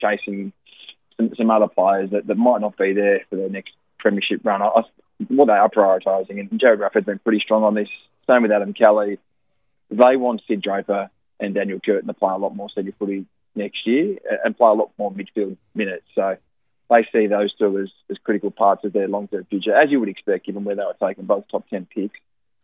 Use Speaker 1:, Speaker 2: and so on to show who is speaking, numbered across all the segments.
Speaker 1: chasing some other players that might not be there for their next premiership run. What they are prioritising, and Jared Ruff has been pretty strong on this, same with Adam Kelly, they want Sid Draper and Daniel Curtin to play a lot more senior footy next year and play a lot more midfield minutes. So they see those two as critical parts of their long-term future, as you would expect, given where they were taking both top 10 picks.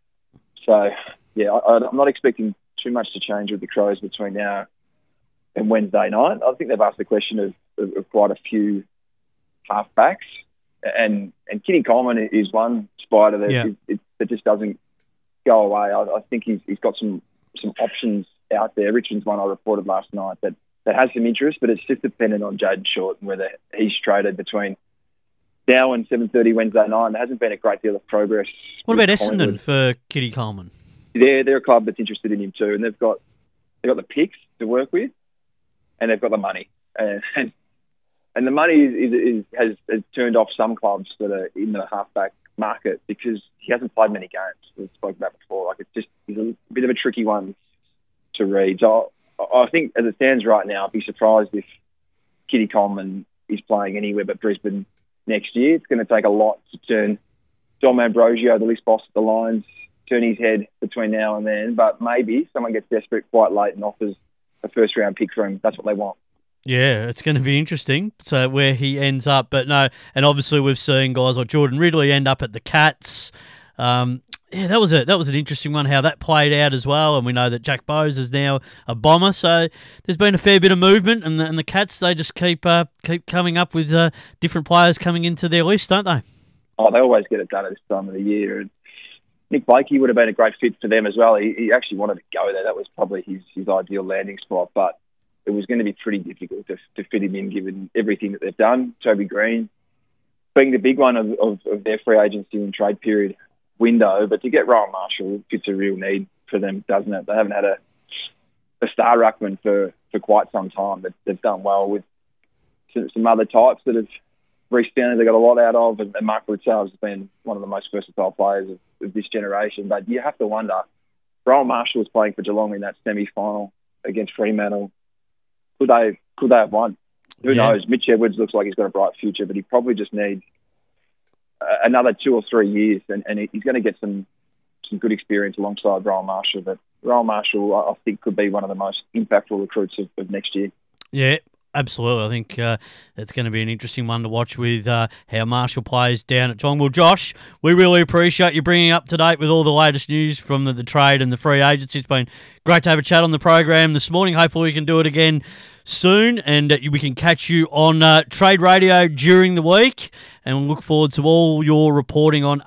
Speaker 1: So, yeah, I'm not expecting too much to change with the Crows between now and Wednesday night. I think they've asked the question of quite a few halfbacks, and Kitty Coleman is one spider that just doesn't go away. I think he's got some options out there. Richmond's one I reported last night that has some interest, but it's just dependent on Jaden Short and whether he's traded between now and 7:30 Wednesday night. And there hasn't been a great deal of progress.
Speaker 2: What about Essendon for Kitty Coleman?
Speaker 1: They're a club that's interested in him too, and they've got the picks to work with, and they've got the money, and the money has turned off some clubs that are in the halfback market because he hasn't played many games. We've spoken about before. He's a bit of a tricky one to read. So I think, as it stands right now, I'd be surprised if Kitty Coleman is playing anywhere but Brisbane next year. It's going to take a lot to turn Dom Ambrosio, the list boss at the Lions, turn his head between now and then. But maybe someone gets desperate quite late and offers a first-round pick for him. That's what they want. Yeah,
Speaker 2: it's going to be interesting. So where he ends up, but no, and obviously we've seen guys like Jordan Ridley end up at the Cats. That was an interesting one, how that played out as well. And we know that Jack Bowes is now a Bomber, so there's been a fair bit of movement. And the Cats, they just keep coming up with different players coming into their list, don't they?
Speaker 1: Oh, they always get it done at this time of the year. And Nick Blakey would have been a great fit for them as well. He actually wanted to go there. That was probably his ideal landing spot, but it was going to be pretty difficult to fit him in given everything that they've done. Toby Green being the big one of their free agency and trade period window, but to get Rowan Marshall, it's a real need for them, doesn't it? They haven't had a star ruckman for quite some time, but they've done well with some other types that have Reece Stanley they got a lot out of, and Mark Rutsell has been one of the most versatile players of this generation. But you have to wonder, Rowan Marshall was playing for Geelong in that semi-final against Fremantle. Could they have won? Who knows? Mitch Edwards looks like he's got a bright future, but he probably just needs another 2 or 3 years, and he's going to get some good experience alongside Rowan Marshall. But Rowan Marshall, I think, could be one of the most impactful recruits of next year. Yeah,
Speaker 2: absolutely. I think it's going to be an interesting one to watch with how Marshall plays down at Geelong. Well, Josh, we really appreciate you bringing up to date with all the latest news from the trade and the free agency. It's been great to have a chat on the program this morning. Hopefully we can do it again soon, and we can catch you on Trade Radio during the week, and we'll look forward to all your reporting on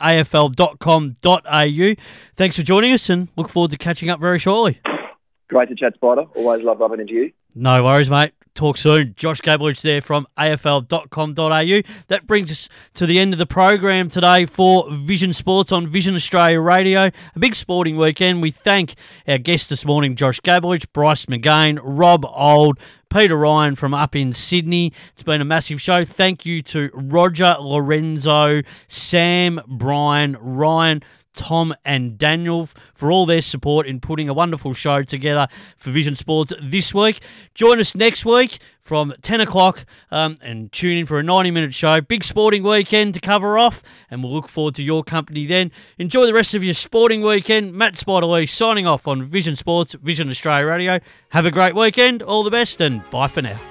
Speaker 2: afl.com.au. Thanks for joining us, and look forward to catching up very shortly.
Speaker 1: Great to chat, Spider. Always love bumping into you.
Speaker 2: No worries, mate. Talk soon. Josh Gablich there from afl.com.au. That brings us to the end of the program today for Vision Sports on Vision Australia Radio. A big sporting weekend. We thank our guests this morning, Josh Gablich, Bryce McGain, Rob Old, Peter Ryan from up in Sydney. It's been a massive show. Thank you to Roger, Lorenzo, Sam, Brian, Ryan, Tom and Daniel for all their support in putting a wonderful show together for Vision Sports this week. Join us next week from 10 o'clock and tune in for a 90-minute show. Big sporting weekend to cover off, and we'll look forward to your company then. Enjoy the rest of your sporting weekend. Matt Spider-Lee signing off on Vision Sports, Vision Australia Radio. Have a great weekend. All the best, and bye for now.